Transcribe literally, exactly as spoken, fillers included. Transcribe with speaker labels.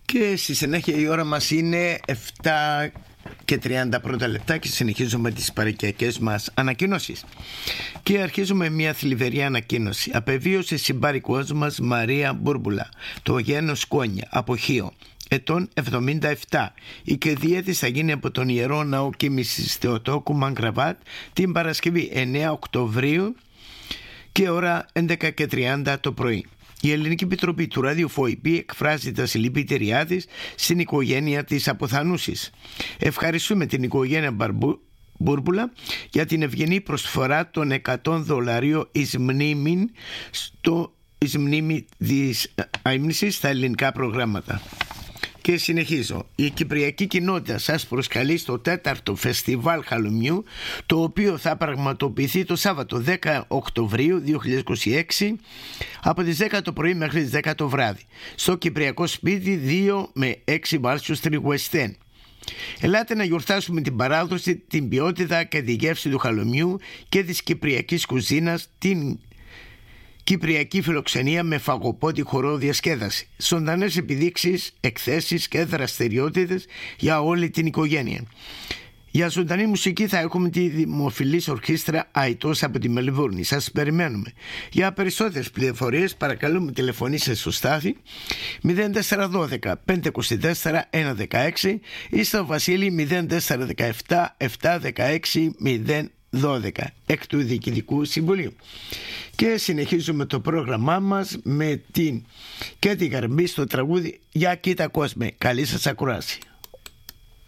Speaker 1: Και στη συνέχεια η ώρα μας είναι επτά και τριάντα πρώτα λεπτά και συνεχίζουμε τις παροικιακές μας ανακοινώσεις. Και αρχίζουμε μια θλιβερή ανακοίνωση. Απεβίωσε συμπάρικος μας Μαρία Μπούρμπουλα, το γένος Κόνια, από Χίο, ετών εβδομήντα επτά. Η κηδεία της θα γίνει από τον Ιερό Ναό Κοίμησης Θεοτόκου Μαγκραβάτ την Παρασκευή εννέα Οκτωβρίου και ώρα έντεκα και τριάντα το πρωί. Η Ελληνική Επιτροπή του Ραδιοφοϊπή εκφράζει τα συλληπιτήριά της στην οικογένεια της αποθανούσης. Ευχαριστούμε την οικογένεια Μπαρμπού, Μπούρμπουλα για την ευγενή προσφορά των εκατό δολαρίων εις μνήμην στο εις μνήμη της αείμνησης στα ελληνικά προγράμματα. Και συνεχίζω. Η Κυπριακή Κοινότητα σας προσκαλεί στο τέταρτο Φεστιβάλ Χαλουμιού, το οποίο θα πραγματοποιηθεί το Σάββατο δέκα Οκτωβρίου δύο χιλιάδες είκοσι έξι από τις δέκα το πρωί μέχρι τις δέκα το βράδυ στο Κυπριακό Σπίτι δύο με έξι Βάλσιο Street West End. Ελάτε να γιορτάσουμε την παράδοση, την ποιότητα και τη γεύση του χαλουμιού και της κυπριακής κουζίνας, την κυπριακή φιλοξενία με φαγοπότη χορό διασκέδαση, ζωντανές επιδείξεις, εκθέσεις και δραστηριότητες για όλη την οικογένεια. Για ζωντανή μουσική θα έχουμε τη δημοφιλής ορχήστρα Αητός από τη Μελβούρνη. Σας περιμένουμε. Για περισσότερες πληροφορίες παρακαλούμε τηλεφωνήστε στο Στάθη μηδέν τέσσερα ένα δύο πέντε δύο τέσσερα ένα ένα έξι ή στο Βασίλη μηδέν τέσσερα ένα επτά επτά ένα έξι μηδέν δώδεκα εκ του Διοικητικού Συμβουλίου. Και συνεχίζουμε το πρόγραμμά μας με την Κέτη Γαρμπή στο τραγούδι «Για κοίτα κόσμε». Καλή σας ακουράση.